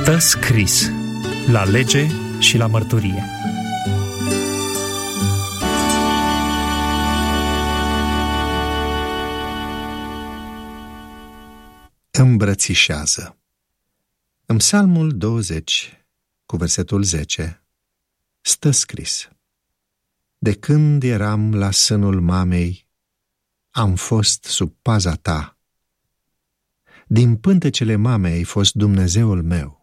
Stă scris la lege și la mărturie. Îmbrățișează. În Psalmul 20, cu versetul 10, stă scris: De când eram la sânul mamei, am fost sub paza ta. Din pântecele mamei ai fost Dumnezeul meu.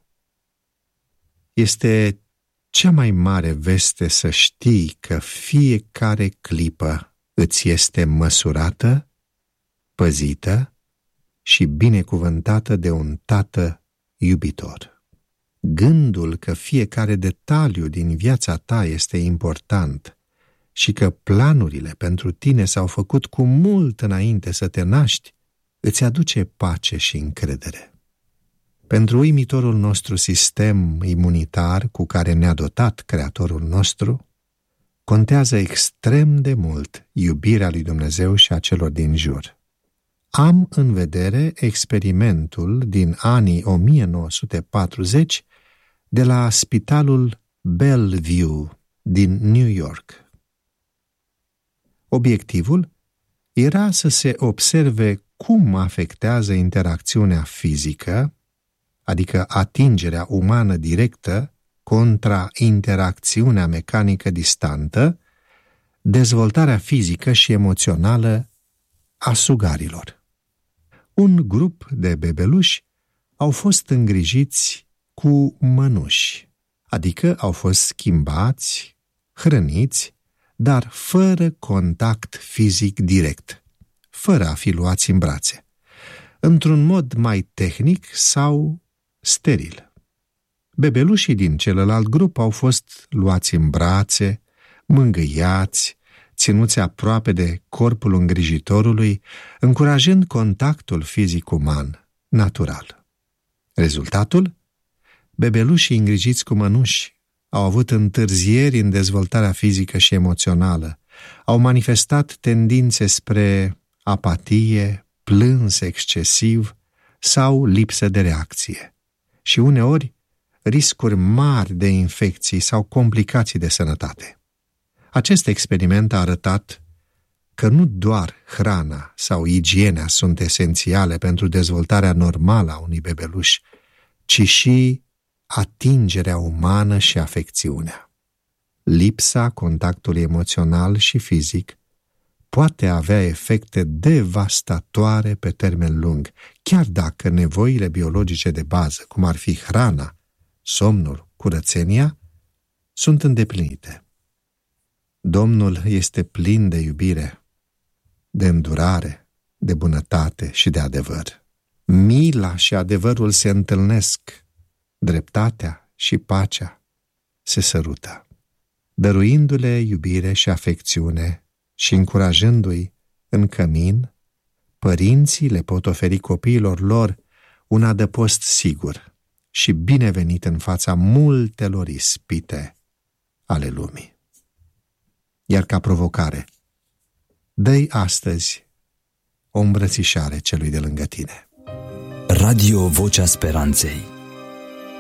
Este cea mai mare veste să știi că fiecare clipă îți este măsurată, păzită și binecuvântată de un Tată iubitor. Gândul că fiecare detaliu din viața ta este important și că planurile pentru tine s-au făcut cu mult înainte să te naști, îți aduce pace și încredere. Pentru uimitorul nostru sistem imunitar cu care ne-a dotat Creatorul nostru, contează extrem de mult iubirea lui Dumnezeu și a celor din jur. Am în vedere experimentul din anii 1940 de la Spitalul Bellevue din New York. Obiectivul era să se observe cum afectează interacțiunea fizică, adică atingerea umană directă contra interacțiunea mecanică distantă, dezvoltarea fizică și emoțională a sugarilor. Un grup de bebeluși au fost îngrijiți cu mănuși, adică au fost schimbați, hrăniți, dar fără contact fizic direct, fără a fi luați în brațe, într-un mod mai tehnic sau steril. Bebelușii din celălalt grup au fost luați în brațe, mângâiați, ținuți aproape de corpul îngrijitorului, încurajând contactul fizic uman, natural. Rezultatul? Bebelușii îngrijiți cu mănuși au avut întârzieri în dezvoltarea fizică și emoțională, au manifestat tendințe spre apatie, plâns excesiv sau lipsă de reacție și uneori riscuri mari de infecții sau complicații de sănătate. Acest experiment a arătat că nu doar hrana sau igiena sunt esențiale pentru dezvoltarea normală a unui bebeluș, ci și atingerea umană și afecțiunea. Lipsa contactului emoțional și fizic poate avea efecte devastatoare pe termen lung, chiar dacă nevoile biologice de bază, cum ar fi hrana, somnul, curățenia, sunt îndeplinite. Domnul este plin de iubire, de îndurare, de bunătate și de adevăr. Mila și adevărul se întâlnesc, dreptatea și pacea se sărută. Dăruindu-le iubire și afecțiune și încurajându-i în cămin, părinții le pot oferi copiilor lor un adăpost sigur și binevenit în fața multelor ispite ale lumii. Iar ca provocare, dă-i astăzi o îmbrățișare celui de lângă tine. Radio Vocea Speranței.